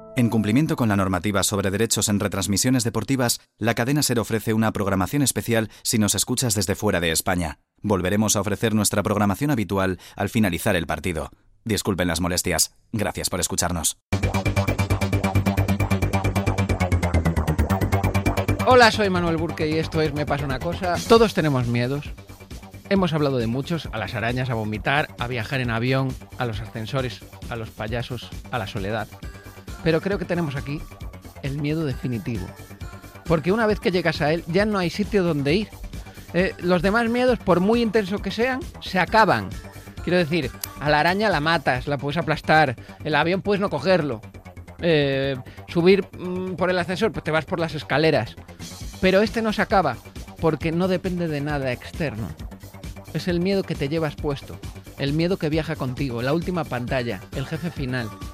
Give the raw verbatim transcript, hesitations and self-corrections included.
En cumplimiento con la normativa sobre derechos en retransmisiones deportivas, la cadena SER ofrece una programación especial si nos escuchas desde fuera de España. Volveremos a ofrecer nuestra programación habitual al finalizar el partido. Disculpen las molestias. Gracias por escucharnos. Hola, soy Manuel Burke y esto es Me pasa una cosa. Todos tenemos miedos. Hemos hablado de muchos: a las arañas, a vomitar, a viajar en avión, a los ascensores, a los payasos, a la soledad. Pero creo que tenemos aquí el miedo definitivo. Porque una vez que llegas a él, ya no hay sitio donde ir. Eh, los demás miedos, por muy intensos que sean, se acaban. Quiero decir, a la araña la matas, la puedes aplastar. El avión puedes no cogerlo. Eh, subir mmm, por el ascensor, pues te vas por las escaleras. Pero este no se acaba, porque no depende de nada externo. Es el miedo que te llevas puesto. El miedo que viaja contigo, la última pantalla, el jefe final.